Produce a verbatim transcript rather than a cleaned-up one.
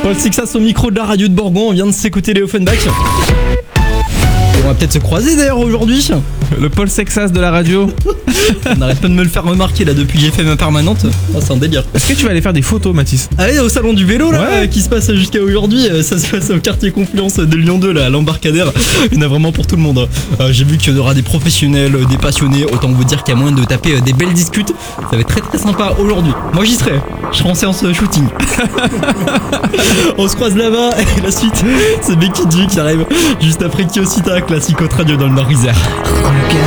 Paul Sexas au micro de la radio de Bourgoin, on vient de s'écouter les Offenbach. On va peut-être se croiser d'ailleurs aujourd'hui. Le Paul Sexas de la radio. On n'arrête pas de me le faire remarquer là depuis que j'ai fait ma permanente. Oh, c'est un délire. Est-ce que tu vas aller faire des photos, Mathis? Allez, au salon du vélo là, Ouais. euh, qui se passe jusqu'à aujourd'hui, euh, ça se passe au quartier Confluence de Lyon deux là, à l'embarcadère. Il y en a vraiment pour tout le monde. Euh, j'ai vu qu'il y aura des professionnels, euh, des passionnés. Autant vous dire qu'il y a moyen de taper euh, des belles discutes. Ça va être très très sympa aujourd'hui. Moi j'y serai. Je serai en séance euh, shooting. On se croise là-bas et la suite, c'est Becky G qui arrive juste après Kiosita, classique autre radio dans le Nord-Isère.